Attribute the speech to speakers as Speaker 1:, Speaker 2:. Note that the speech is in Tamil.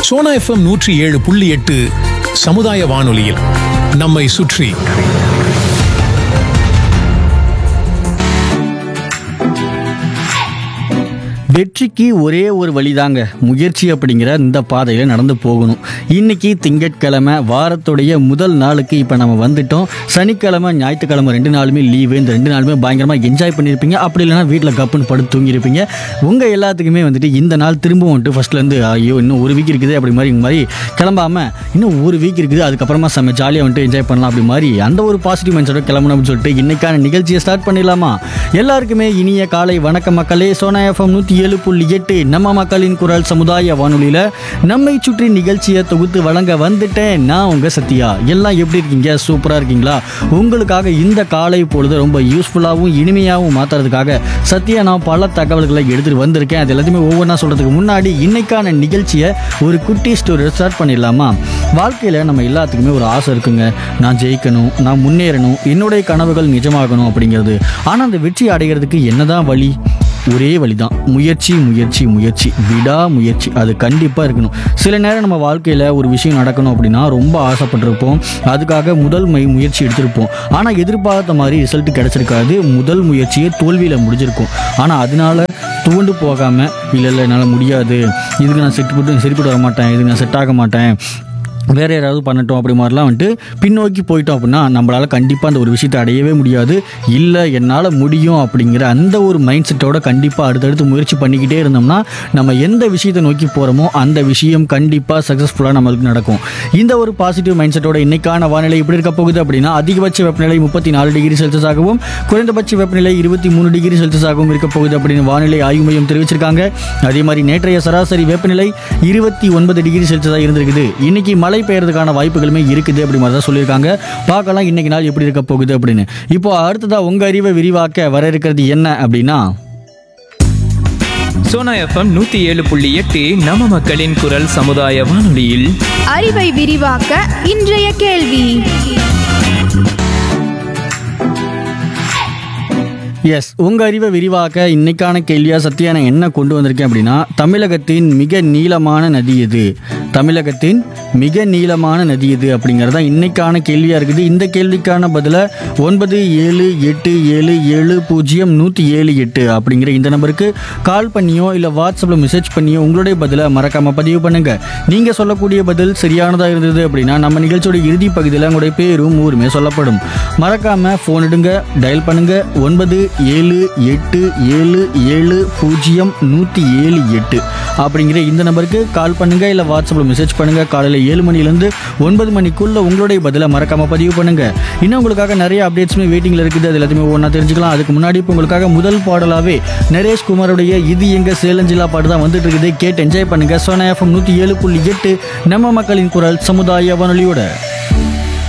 Speaker 1: சோனா எஃப்எம் 107.8 சமுதாய வானொலியில் நம்மை சுற்றி.
Speaker 2: வெற்றிக்கு ஒரே ஒரு வழிதாங்க, முயற்சி அப்படிங்கிற இந்த பாதையில் நடந்து போகணும். இன்னைக்கு திங்கட்கிழமை, வாரத்துடைய முதல் நாளுக்கு இப்போ நம்ம வந்துட்டோம். சனிக்கிழமை ஞாயிற்றுக்கிழமை 2 நாளுமே லீவு. இந்த 2 நாளுமே பயங்கரமாக என்ஜாய் பண்ணியிருப்பீங்க. அப்படி இல்லைனா வீட்டில் கப்புன்னு படுத்து தூங்கியிருப்பீங்க. உங்கள் எல்லாத்துக்குமே வந்துட்டு இந்த நாள் திரும்பவும் வந்துட்டு ஃபஸ்ட்லேருந்து ஐயோ இன்னும் ஒரு வீக் இருக்குது அப்படி மாதிரி கிளம்பாமல் இன்னும் ஒரு வீக் இருக்குது, அதுக்கப்புறமா செம்ம ஜாலியாக வந்துட்டு என்ஜாய் பண்ணலாம் அப்படி மாதிரி அந்த ஒரு பாசிட்டிவ் மைண்ட் செட்டோட கிளம்பணும் அப்படின்னு சொல்லிட்டு இன்னைக்கான நிகழ்ச்சியை ஸ்டார்ட் பண்ணிடலாமா? எல்லாருக்குமே இனிய காலை வணக்கம் மக்களே. சோனா எஃப்எம் 107.8 நம்ம மக்களின் குரல் சமுதாய வானொலியில் நம்மை சுற்றி நிகழ்ச்சியை தொகுத்து வழங்க வந்துட்டேன். நான் உங்க சத்யா. எல்லாம் எப்படி இருக்கீங்க? சூப்பராக இருக்கீங்களா? உங்களுக்காக இந்த காலை பொழுது ரொம்ப யூஸ்ஃபுல்லாகவும் இனிமையாகவும் மாற்றுறதுக்காக சத்யா நான் பல தகவல்களை எடுத்துகிட்டு வந்திருக்கேன். அது எல்லாத்தையுமே ஒவ்வொன்றா சொல்கிறதுக்கு முன்னாடி இன்னைக்கான நிகழ்ச்சியை ஒரு குட்டி ஸ்டோரி ஸ்டார்ட் பண்ணிடலாமா? வாழ்க்கையில் நம்ம எல்லாத்துக்குமே ஒரு ஆசை இருக்குங்க. நான் ஜெயிக்கணும், நான் முன்னேறணும், என்னுடைய கனவுகள் நிஜமாகணும் அப்படிங்கிறது. ஆனால் அந்த வெற்றி அடைகிறதுக்கு என்னதான் வழி? ஒரே வழி தான், முயற்சி முயற்சி முயற்சி, விடாமுயற்சி. அது கண்டிப்பாக இருக்கணும். சில நேரம் நம்ம வாழ்க்கையில் ஒரு விஷயம் நடக்கணும் அப்படின்னா ரொம்ப ஆசைப்பட்டிருப்போம், அதுக்காக முதல் முயற்சி எடுத்திருப்போம். ஆனால் எதிர்பார்த்த மாதிரி ரிசல்ட் கிடச்சிருக்காது. முதல் முயற்சியே தோல்வியில் முடிஞ்சிருக்கும். ஆனால் அதனால துவண்டு போகாமல் இல்லை என்னால் முடியாது, இதுக்கு நான் சரிப்பட்டு வர மாட்டேன், இதுக்கு நான் செட் ஆக மாட்டேன், வேறு யாராவது பண்ணட்டும் அப்படி மாதிரிலாம் வந்துட்டு பின்னோக்கி போயிட்டோம் அப்படின்னா நம்மளால் கண்டிப்பாக அந்த ஒரு விஷயத்தை அடையவே முடியாது. இல்லை என்னால் முடியும் அப்படிங்கிற அந்த ஒரு மைண்ட் செட்டோட கண்டிப்பாக அடுத்தடுத்து முயற்சி பண்ணிக்கிட்டே இருந்தோம்னா நம்ம எந்த விஷயத்தை நோக்கி போகிறோமோ அந்த விஷயம் கண்டிப்பாக சக்ஸஸ்ஃபுல்லாக நம்மளுக்கு நடக்கும். இந்த ஒரு பாசிட்டிவ் மைண்ட் செட்டோட இன்னைக்கான வானிலை எப்படி இருக்க போகுது அப்படின்னா, அதிகபட்ச வெப்பநிலை 34 டிகிரி செல்சியஸாகவும் குறைந்தபட்ச வெப்பநிலை 23 டிகிரி செல்சியஸாகவும் இருக்க போகுது அப்படின்னு வானிலை ஆய்வு மையம் தெரிவிச்சிருக்காங்க. அதே மாதிரி நேற்றைய சராசரி வெப்பநிலை 29 டிகிரி செல்சியஸாக இருந்திருக்குது. இன்னைக்கு மழை பெய்யறதுக்கான வாய்ப்புகளுமே இருக்குது அப்படி மாதிரி தான் சொல்லியிருக்காங்க. பார்க்கலாம் இன்னைக்கு நாள் எப்படி இருக்க போகுது அப்படின்னு. இப்போ அடுத்ததா உங்க அறிவை விரிவாக்க வர இருக்கிறது என்ன அப்படின்னா,
Speaker 3: சோனா எஃப்எம் 107.8 நம்ம மக்களின் குரல் சமுதாய வானொலியில்
Speaker 4: அறிவை விரிவாக்க இன்றைய கேள்வி.
Speaker 2: எஸ், உங்க அறிவை விரிவாக்க இன்னைக்கான கேள்வியா சத்யா நான் என்ன கொண்டு வந்திருக்கேன் அப்படின்னா, தமிழகத்தின் மிக நீளமான நதி எது? தமிழகத்தின் மிக நீளமான நதி எது அப்படிங்கிறது தான் இன்னைக்கான கேள்வியாக இருக்குது. இந்த கேள்விக்கான பதிலை 9787700178 அப்படிங்கிற இந்த நம்பருக்கு கால் பண்ணியோ இல்லை வாட்ஸ்அப்பில் மெசேஜ் பண்ணியோ உங்களுடைய பதிலை மறக்காமல் பதிவு பண்ணுங்கள். நீங்கள் சொல்லக்கூடிய பதில் சரியானதாக இருந்தது அப்படின்னா நம்ம நிகழ்ச்சியோட இறுதி பகுதியில் உங்களுடைய பேரும் ஊருமே சொல்லப்படும். மறக்காமல் ஃபோன் எடுங்க, டயல் பண்ணுங்கள் 9777700178 அப்படிங்கிற இந்த நம்பருக்கு கால் பண்ணுங்கள் இல்லை வாட்ஸ்அப்பில் மெசேஜ் பண்ணுங்கள். காலையில் 7 மணிலேருந்து 9 மணிக்குள்ள உங்களுடைய பதிலை மறக்காம பதிவு பண்ணுங்க. இன்னும் உங்களுக்காக நிறைய அப்டேட்ஸுமே வெயிட்டிங்ல இருக்குது, அது எல்லாத்தையுமே ஒன்றா தெரிஞ்சுக்கலாம். அதுக்கு முன்னாடி இப்போ உங்களுக்காக முதல் பாடலாவே நரேஷ் குமாரோடைய இது எங்க சேலஞ்சிலா பாட்டு தான் வந்துட்டு இருக்குது. கேட்டு என்ஜாய் பண்ணுங்க. சோனா எஃப்எம் 107.8 நம்ம மக்களின் குரல் சமுதாய வானொலியோட.